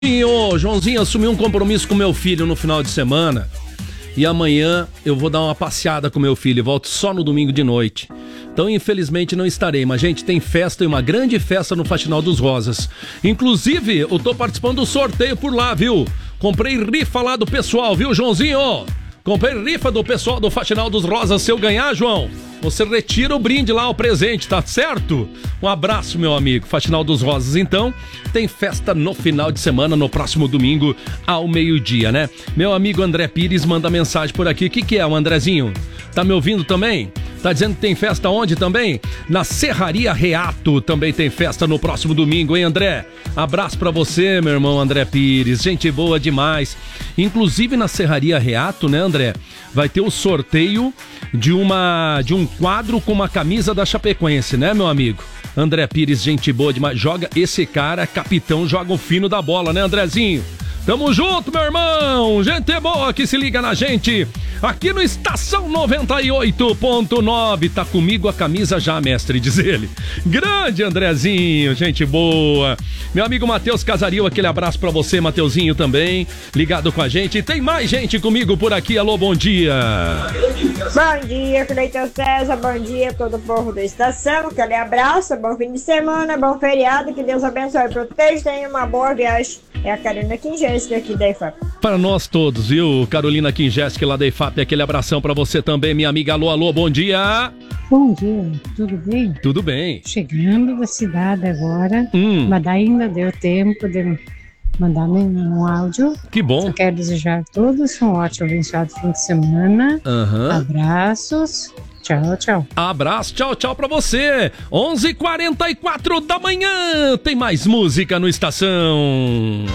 Joãozinho, assumi um compromisso com meu filho no final de semana e amanhã eu vou dar uma passeada com meu filho e volto só no domingo de noite. Então, infelizmente, não estarei, mas, gente, tem festa e uma grande festa no Faxinal dos Rosas. Inclusive, eu tô participando do sorteio por lá, viu? Comprei rifa lá do pessoal, viu, Joãozinho? Comprei rifa do pessoal do Faxinal dos Rosas. Se eu ganhar, João, você retira o brinde lá, o presente, tá certo? Um abraço, meu amigo. Faxinal dos Rosas, então, tem festa no final de semana, no próximo domingo, ao meio-dia, né? Meu amigo André Pires manda mensagem por aqui. O que é, o Andrezinho? Tá me ouvindo também? Tá dizendo que tem festa onde também? Na Serraria Reato também tem festa no próximo domingo, hein, André? Abraço pra você, meu irmão André Pires. Gente boa demais. Inclusive na Serraria Reato, né, André? Vai ter o sorteio de um quadro com uma camisa da Chapecoense, né, meu amigo? André Pires, gente boa demais. Joga esse cara, capitão, joga o fino da bola, né, Andrezinho? Tamo junto, meu irmão! Gente boa que se liga na gente aqui no Estação 98.9. Tá comigo a camisa já, mestre, diz ele. Grande Andrezinho, gente boa. Meu amigo Matheus Casaril, aquele abraço pra você, Mateuzinho, também, ligado com a gente. E tem mais gente comigo por aqui. Alô, bom dia. Bom dia, Cleiton César, bom dia a todo o povo da estação. Aquele abraço, bom fim de semana, bom feriado, que Deus abençoe e proteja, tenha uma boa viagem. É a Carolina Kinjeski aqui da IFAP. Para nós todos, viu? Carolina Kinjeski lá da IFAP, aquele abração para você também, minha amiga. Alô, alô, bom dia. Bom dia, tudo bem? Tudo bem. Chegando da cidade agora, mas ainda deu tempo de mandar um áudio. Que bom. Só quero desejar a todos um ótimo, abençoado fim de semana. Abraços. Tchau, tchau. Abraço, tchau, tchau pra você. 11h44 da manhã. Tem mais música no Estação.